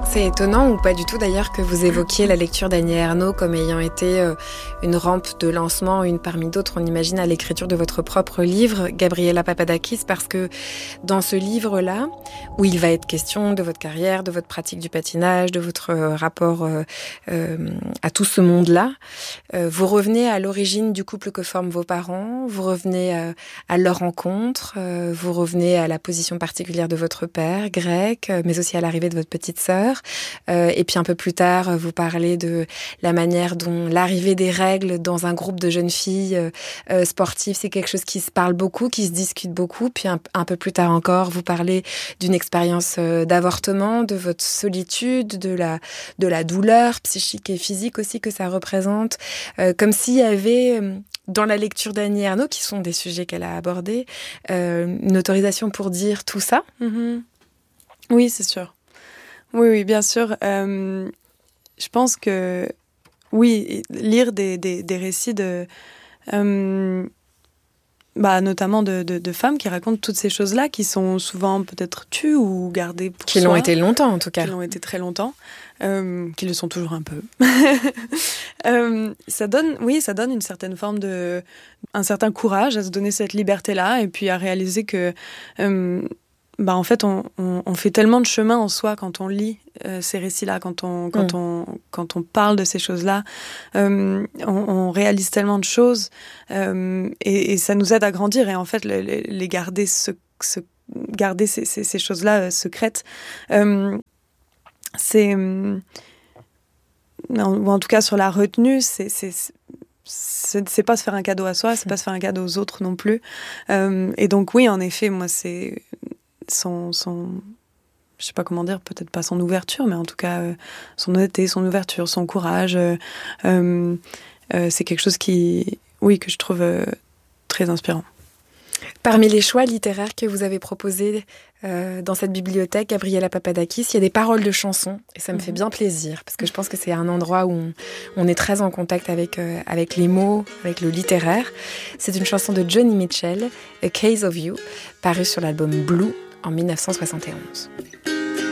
C'est étonnant ou pas du tout d'ailleurs que vous évoquiez la lecture d'Annie Ernaux comme ayant été une rampe de lancement, une parmi d'autres, on imagine, à l'écriture de votre propre livre, Gabriela Papadakis, parce que dans ce livre-là, où il va être question de votre carrière, de votre pratique du patinage, de votre rapport à tout ce monde-là, vous revenez à l'origine du couple que forment vos parents, vous revenez à leur rencontre, vous revenez à la position particulière de votre père, grec, mais aussi à l'arrivée de votre petite sœur. Et puis un peu plus tard, vous parlez de la manière dont l'arrivée des règles dans un groupe de jeunes filles sportives, c'est quelque chose qui se parle beaucoup, qui se discute beaucoup. Puis un peu plus tard encore, vous parlez d'une expérience d'avortement, de votre solitude, de la douleur psychique et physique aussi que ça représente. Comme s'il y avait, dans la lecture d'Annie Ernaux, qui sont des sujets qu'elle a abordés, une autorisation pour dire tout ça. Mm-hmm. Oui, c'est sûr. Oui, bien sûr. Je pense que, oui, lire des récits notamment de femmes qui racontent toutes ces choses-là, qui sont souvent peut-être tues ou gardées pour soi. Qui l'ont été longtemps, en tout cas. Qui l'ont été très longtemps, qui le sont toujours un peu. Ça donne une certaine forme un certain courage à se donner cette liberté-là, et puis à réaliser que... en fait, on fait tellement de chemin en soi quand on lit ces récits-là, quand on parle de ces choses-là. On réalise tellement de choses et ça nous aide à grandir. Et en fait, les garder, garder ces choses-là secrètes, ou en tout cas sur la retenue, c'est pas se faire un cadeau à soi, c'est pas se faire un cadeau aux autres non plus. Et donc oui, en effet, moi c'est son je sais pas comment dire, peut-être pas son ouverture, mais en tout cas son honnêteté, son ouverture, son courage, c'est quelque chose que je trouve très inspirant. Parmi les choix littéraires que vous avez proposés dans cette bibliothèque, Gabriela Papadakis, il y a des paroles de chansons, et ça me fait bien plaisir, parce que je pense que c'est un endroit où on est très en contact avec les mots, avec le littéraire. C'est une chanson de Joni Mitchell, A Case of You, parue sur l'album Blue en 1971.